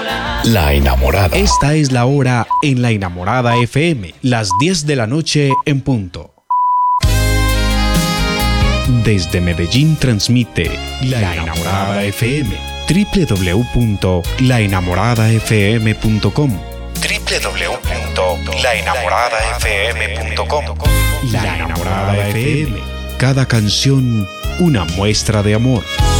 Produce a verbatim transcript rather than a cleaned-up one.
La Enamorada. Esta es la hora en La Enamorada F M, las diez de la noche en punto. Desde Medellín transmite La, la Enamorada F M. doble u doble u doble u punto la enamorada f m punto com. doble u doble u doble u punto la enamorada f m punto com. La Enamorada F M. Cada canción, una muestra de amor.